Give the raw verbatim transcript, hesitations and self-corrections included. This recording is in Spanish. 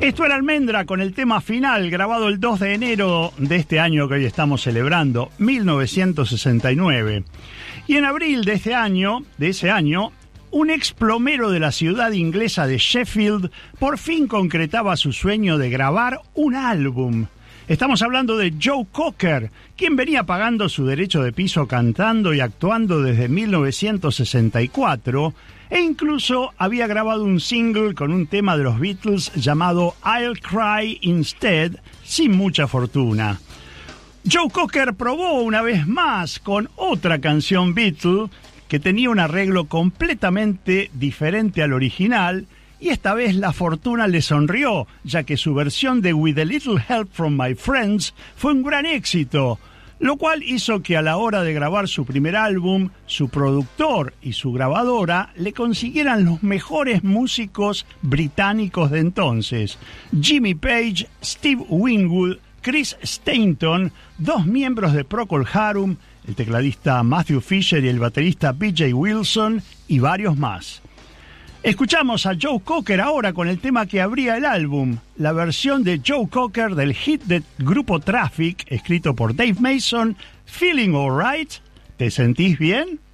Esto era Almendra con el tema final, grabado el dos de enero de este año que hoy estamos celebrando, mil novecientos sesenta y nueve. Y en abril de este año, de ese año, un ex plomero de la ciudad inglesa de Sheffield por fin concretaba su sueño de grabar un álbum. Estamos hablando de Joe Cocker, quien venía pagando su derecho de piso cantando y actuando desde mil novecientos sesenta y cuatro, e incluso había grabado un single con un tema de los Beatles llamado I'll Cry Instead, sin mucha fortuna. Joe Cocker probó una vez más con otra canción Beatle que tenía un arreglo completamente diferente al original, y esta vez la fortuna le sonrió, ya que su versión de With a Little Help from My Friends fue un gran éxito, lo cual hizo que a la hora de grabar su primer álbum, su productor y su grabadora le consiguieran los mejores músicos británicos de entonces: Jimmy Page, Steve Winwood, Chris Stainton, dos miembros de Procol Harum, el tecladista Matthew Fisher y el baterista B J Wilson, y varios más. Escuchamos a Joe Cocker ahora con el tema que abría el álbum, la versión de Joe Cocker del hit del grupo Traffic, escrito por Dave Mason, Feeling Alright. ¿Te sentís bien?